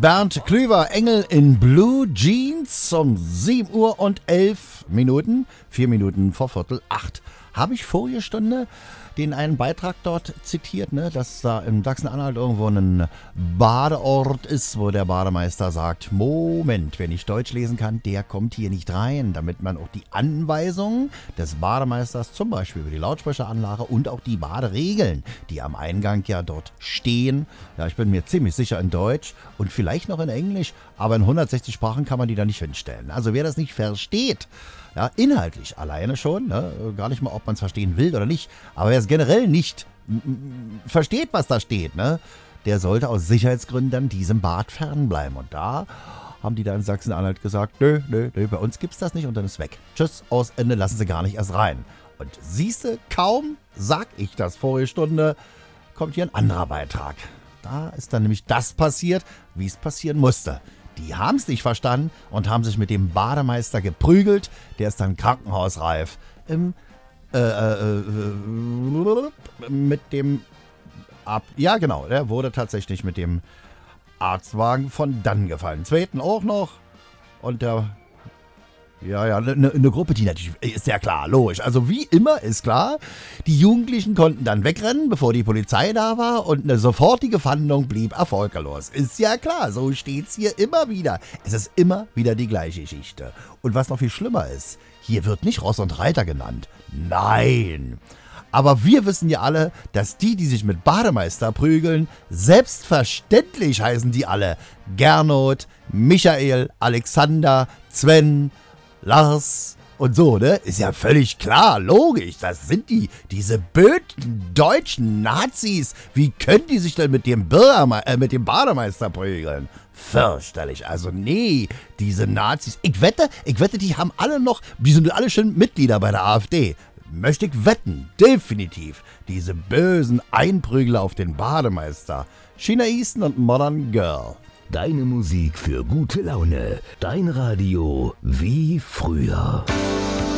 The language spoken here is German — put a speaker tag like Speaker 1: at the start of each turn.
Speaker 1: Bernd Klüver, Engel in Blue Jeans um 7 Uhr und 11 Minuten, 4 Minuten vor Viertel 8. Habe ich vorige Stunde den einen Beitrag dort zitiert, ne, dass da in Sachsen-Anhalt irgendwo ein Badeort ist, wo der Bademeister sagt, Moment, wer nicht Deutsch lesen kann, der kommt hier nicht rein, damit man auch die Anweisungen des Bademeisters, zum Beispiel über die Lautsprecheranlage und auch die Baderegeln, die am Eingang ja dort stehen, ja, ich bin mir ziemlich sicher in Deutsch und vielleicht noch in Englisch, aber in 160 Sprachen kann man die da nicht hinstellen. Also wer das nicht versteht, ja, inhaltlich alleine schon, ne? Gar nicht mal, ob man es verstehen will oder nicht, aber wer es generell nicht versteht, was da steht, ne? Der sollte aus Sicherheitsgründen dann diesem Bad fernbleiben. Und da haben die da in Sachsen-Anhalt gesagt, nö, bei uns gibt's das nicht und dann ist weg. Tschüss, aus Ende, lassen sie gar nicht erst rein. Und siehste, kaum sag ich das vorige Stunde, kommt hier ein anderer Beitrag. Da ist dann nämlich das passiert, wie es passieren musste. Die haben es nicht verstanden und haben sich mit dem Bademeister geprügelt. Der ist dann krankenhausreif. Ja genau, der wurde tatsächlich mit dem Arztwagen von dann gefallen. Zweiten auch noch. Und der... Ja, eine Gruppe, die natürlich, ist ja klar, logisch. Also wie immer ist klar, die Jugendlichen konnten dann wegrennen, bevor die Polizei da war und eine sofortige Fahndung blieb erfolglos. Ist ja klar, so steht's hier immer wieder. Es ist immer wieder die gleiche Geschichte. Und was noch viel schlimmer ist, hier wird nicht Ross und Reiter genannt. Nein. Aber wir wissen ja alle, dass die sich mit Bademeister prügeln, selbstverständlich heißen die alle Gernot, Michael, Alexander, Sven, Lars und so, ne? Ist ja völlig klar, logisch. Das sind diese bösen deutschen Nazis. Wie können die sich denn mit dem Bademeister prügeln? Fürchterlich. Also nee, diese Nazis. Ich wette, die sind alle schon Mitglieder bei der AfD. Möchte ich wetten, definitiv. Diese bösen Einprügler auf den Bademeister. China Easton und Modern Girl.
Speaker 2: Deine Musik für gute Laune. Dein Radio wie früher.